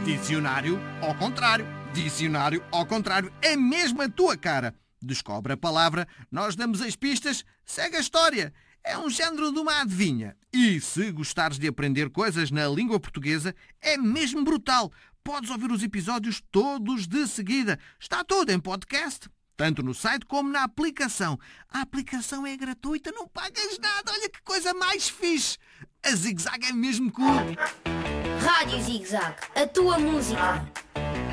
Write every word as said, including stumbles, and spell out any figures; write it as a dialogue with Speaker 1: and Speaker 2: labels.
Speaker 1: Dicionário ao contrário. Dicionário ao contrário. É mesmo a tua cara. Descobre a palavra, nós damos as pistas, segue a história. É um género de uma adivinha. E se gostares de aprender coisas na língua portuguesa, é mesmo brutal. Podes ouvir os episódios todos de seguida. Está tudo em podcast, tanto no site como na aplicação. A aplicação é gratuita, não pagas nada. Olha que coisa mais fixe. A Zig Zag é mesmo cool.
Speaker 2: Rádio Zig Zag, a tua música.